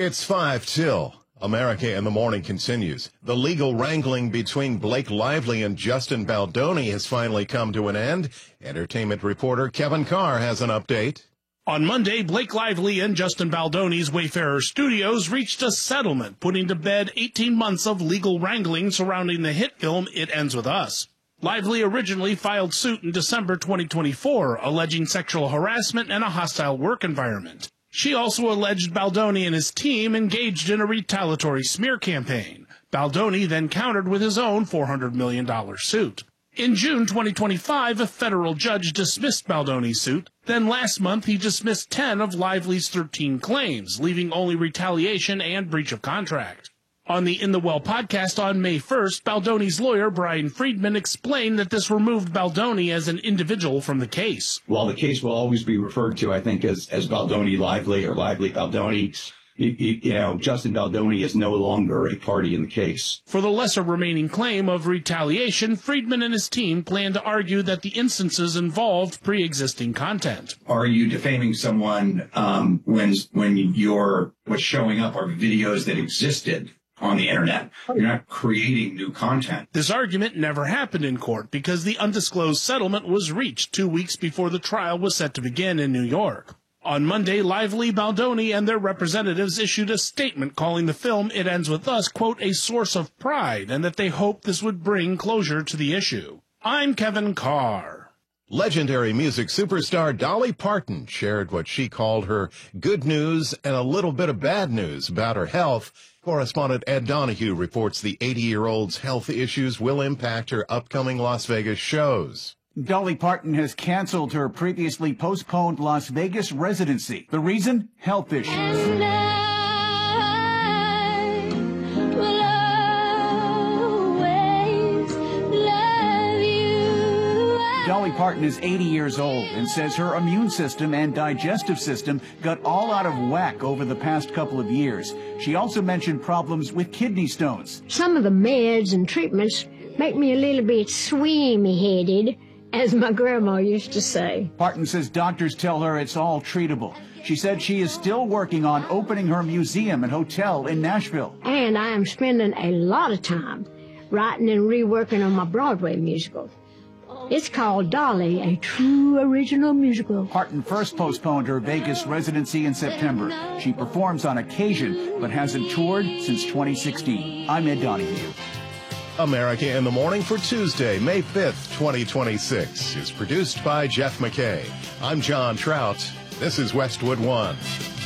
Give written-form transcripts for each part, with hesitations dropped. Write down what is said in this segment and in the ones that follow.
It's 5 till. America in the Morning continues. The legal wrangling between Blake Lively and Justin Baldoni has finally come to an end. Entertainment reporter Kevin Carr has an update. On Monday, Blake Lively and Justin Baldoni's Wayfarer Studios reached a settlement, putting to bed 18 months of legal wrangling surrounding the hit film It Ends With Us. Lively originally filed suit in December 2024, alleging sexual harassment and a hostile work environment. She also alleged Baldoni and his team engaged in a retaliatory smear campaign. Baldoni then countered with his own $400 million suit. In June 2025, a federal judge dismissed Baldoni's suit. Then last month, he dismissed 10 of Lively's 13 claims, leaving only retaliation and breach of contract. On the In the Well podcast on May 1st, Baldoni's lawyer, Brian Friedman, explained that this removed Baldoni as an individual from the case. While the case will always be referred to, I think, as Baldoni Lively or Lively Baldoni, Justin Baldoni is no longer a party in the case. For the lesser remaining claim of retaliation, Friedman and his team plan to argue that the instances involved pre-existing content. Are you defaming someone when what's showing up are videos that existed on the internet? You're not creating new content. This argument never happened in court because the undisclosed settlement was reached 2 weeks before the trial was set to begin in New York. On Monday, Lively, Baldoni, and their representatives issued a statement calling the film It Ends With Us, quote, a source of pride, and that they hoped this would bring closure to the issue. I'm Kevin Carr. Legendary music superstar Dolly Parton shared what she called her good news and a little bit of bad news about her health. Correspondent Ed Donahue reports the 80-year-old's health issues will impact her upcoming Las Vegas shows. Dolly Parton has canceled her previously postponed Las Vegas residency. The reason? Health issues. Dolly Parton is 80 years old and says her immune system and digestive system got all out of whack over the past couple of years. She also mentioned problems with kidney stones. Some of the meds and treatments make me a little bit swimmy-headed, as my grandma used to say. Parton says doctors tell her it's all treatable. She said she is still working on opening her museum and hotel in Nashville. And I am spending a lot of time writing and reworking on my Broadway musical. It's called Dolly, a true original musical. Parton first postponed her Vegas residency in September. She performs on occasion, but hasn't toured since 2016. I'm Ed Donahue. America in the Morning for Tuesday, May 5th, 2026 is produced by Jeff McKay. I'm John Trout. This is Westwood One.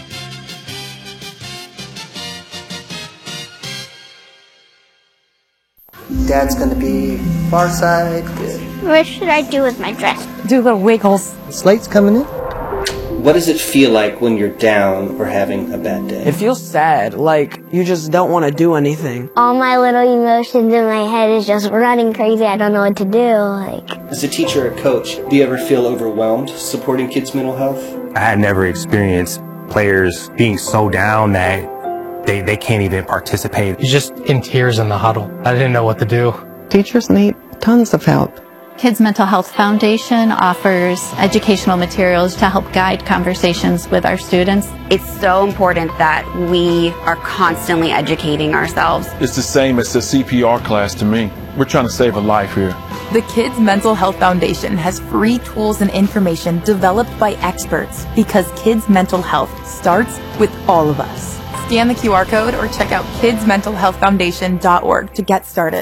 Dad's gonna be far side. What should I do with my dress? Do little wiggles. Slate's coming in. What does it feel like when you're down or having a bad day? It feels sad, like you just don't want to do anything. All my little emotions in my head is just running crazy. I don't know what to do. As a teacher or coach, do you ever feel overwhelmed supporting kids' mental health? I had never experienced players being so down that they can't even participate. You're just in tears in the huddle. I didn't know what to do. Teachers need tons of help. Kids Mental Health Foundation offers educational materials to help guide conversations with our students. It's so important that we are constantly educating ourselves. It's the same as the CPR class to me. We're trying to save a life here. The Kids Mental Health Foundation has free tools and information developed by experts because kids' mental health starts with all of us. Scan the QR code or check out kidsmentalhealthfoundation.org to get started.